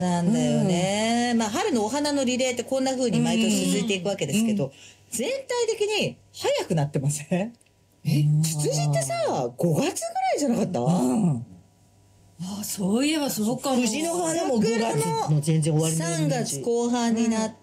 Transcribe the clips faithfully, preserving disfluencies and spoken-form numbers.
なんだよね。まあ、春のお花のリレーってこんな風に毎年続いていくわけですけど、全体的に早くなってません？え、ツツジってさ、ごがつぐらいじゃなかった？ うんあ、そういえばそうかも。 藤の花もごがつの全然終わりのさんがつこう半になって、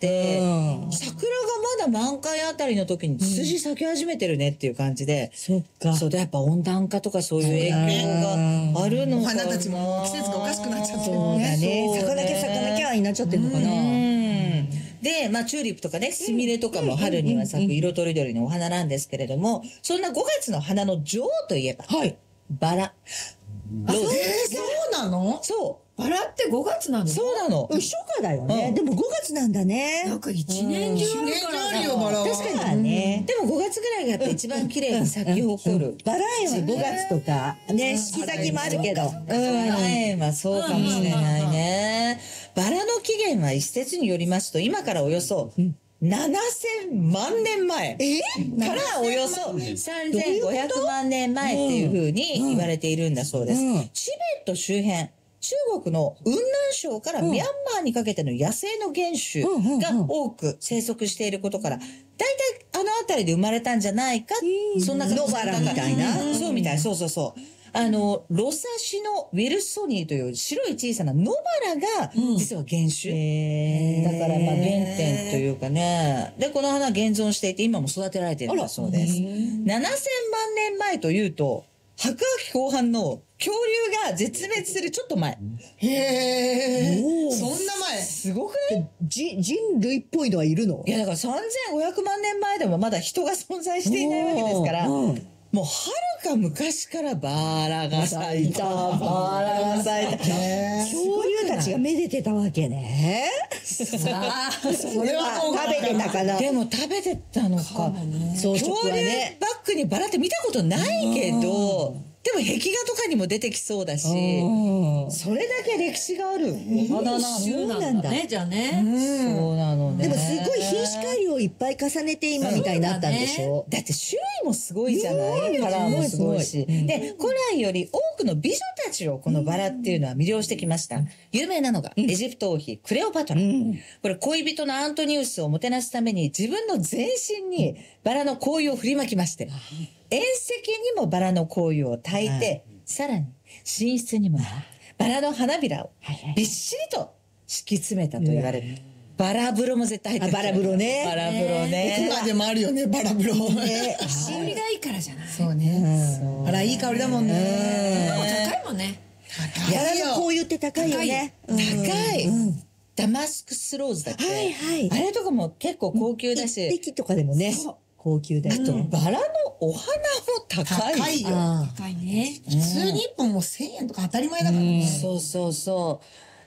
うん、 桜がまだ満開あたりの時にツツジ咲き始めてるねっていう感じで、 そっか。 そうだ、やっぱ温暖化とかそういう影響があるのかな。 お花たちも季節がおかしくなっちゃってるそうだね。咲かなきゃ咲かなきゃになっちゃってるのかな。 で、まあ、チューリップとかね、スミレとかも春には咲く色とりどりのお花なんですけれども、そんなごがつの花の女王といえば、 はい。 バラ。 えー、そうなの？ そう。 バラってごがつなの？ そうなの。 初夏だよね。でもごがつなんだね。 なんか一年中あるから一年中あるよ、バラは。 確かにね。でもごがつぐらいがやっぱ一番綺麗に咲き誇る。 バラ園はごがつとか、ね、四季咲きもあるけど。 バラ園はそうかもしれないね。バラの起源は一説によりますと、今からおよそ、ななせんまんねんまえからおよそさんぜんごひゃくまんねんまえっていう風に言われているんだそうです。チベット周辺、中国の雲南省からミャンマーにかけての野生の原種が多く生息していることから、だいたいあの辺りで生まれたんじゃないか、そんな感じ。 野バラみたいな。 そうみたい、そうそうそう。あの、ロサシノ・ウィルソニーという白い小さな野バラが、実は原種。だから、まあ、原点というかね。で、この花現存していて、今も育てられているんだそうです。ななせんまんねんまえというと、白亜紀後半の恐竜が絶滅するちょっと前。 へー。そんな前。 すごくない？ じ、人類っぽいのはいるの？ いや、だからさんぜんごひゃくまんねんまえでもまだ人が存在していないわけですから、もうはるか昔からバラが咲いた、バラが咲いた。 恐竜たちがめでてたわけね。 ああ、 それはもう食べてたかな。 でも食べてたのか。 装飾恐竜はね。 バッグにバラって見たことないけど、でも壁画とかにも出てきそうだし、それだけ歴史があるお花なんそうなんだね、じゃあね。 そうなのね。 でもすごい品種改良をいっぱい重ねて今みたいになったんでしょ？ だって種類もすごいじゃない？カラーもすごいし。で、古来より多くの美女たちをこのバラっていうのは魅了してきました。有名なのがエジプト王妃クレオパトラ。これ恋人のアントニウスをもてなすために自分の全身にバラの香油を振りまきまして、宴席にもバラの香油を焚いて、さらに寝室にもバラの花びらをびっしりと敷き詰めたと言われる。バラ風呂も絶対入ってる。 バラ風呂ね。 バラ風呂ね。 今でもあるよね、バラ風呂。ね。 香りがいいからじゃない？ そうね。あら、いい香りだもんね。 でも高いもんね。 バラの香油って高いよね。 高い。ダマスクスローズだっけ？ はいはい。 あれとかも結構高級だし。 一滴とかでもね。高級だよ。 あと、バラのお花も高い。 高いよ。 高いね。 普通にいっぽんもせんえんとか当たり前だからね。 そうそうそう。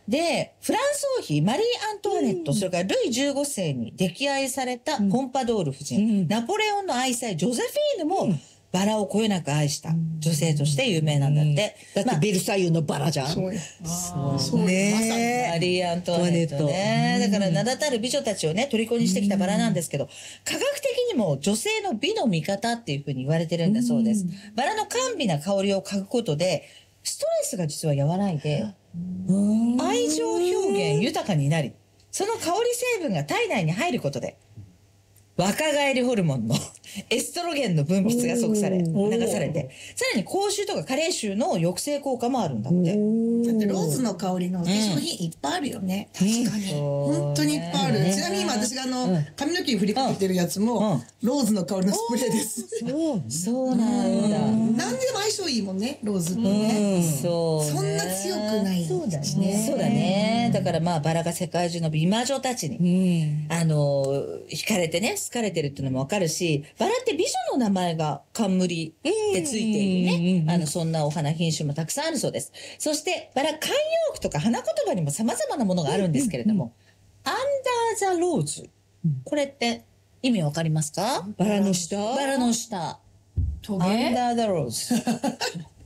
で、フランス王妃マリー・アントワネット、それからルイじゅうごせいに溺愛されたポンパドール夫人、ナポレオンの愛妻ジョゼフィーヌもバラをこよなく愛した女性として有名なんだって。 だってベルサイユのバラじゃん。 そうよ。 そうね。マリー・アントワネットね。だから名だたる美女たちをね、虜にしてきたバラなんですけど、科学的にも女性の美の味方っていうふうに言われてるんだそうです。バラの甘美な香りを嗅ぐことで、ストレスが実は和らいで、愛情表現豊かになり、その香り成分が体内に入ることで、若返りホルモンのエストロゲンの分泌が促され、流されて、さらに口臭とか加齢臭の抑制効果もあるんだって。 だってローズの香りの化粧品いっぱいあるよね。確かに。本当にいっぱいある。ちなみに今私があの、髪の毛に振りかけてるやつも、ローズの香りのスプレーです。 そうなんだ。 何でも相性いいもんね、ローズってね。 そう。 そんな強くないしね。 そうだね。だからまあバラが世界中の美魔女たちに、あの、惹かれてね、好かれてるっていうのもわかるし、バラって美女の名前が冠でついているね。あの、そんなお花品種もたくさんあるそうです。そして、バラ慣用句とか花言葉にも様々なものがあるんですけれども、アンダーザローズ。これって意味わかりますか？ バラの下？ バラの下。 トゲ？ アンダーザローズ。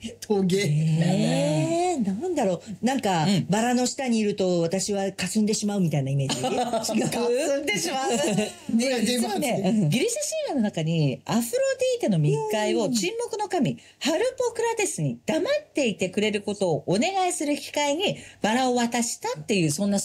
峠。 えー、なんだろう。なんか、バラの下にいると私は霞んでしまうみたいなイメージ。違う。 霞んでしまう。 ネガティブ実はね、ギリシャ神話の中にアフロディーテの密会を沈黙の神、ハルポクラテスに黙っていてくれることをお願いする機会にバラを渡したっていう、そんな